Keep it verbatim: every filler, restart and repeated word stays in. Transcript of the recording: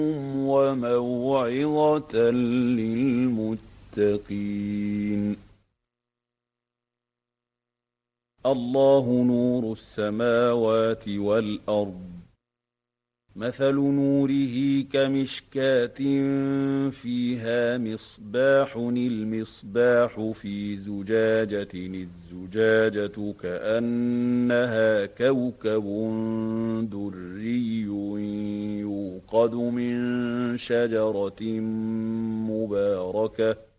وموعظة للمتقين. الله نور السماوات والأرض، مثل نوره كمشكاة فيها مصباح، المصباح في زجاجة، الزجاجة كأنها كوكب دري يوقد من شجرة مباركة